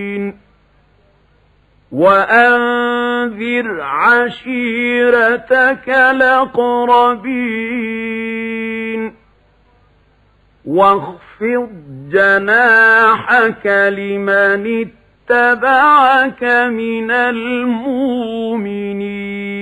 وأنذر عشيرتك الأقربين واخفض جناحك لمن اتبعك من المؤمنين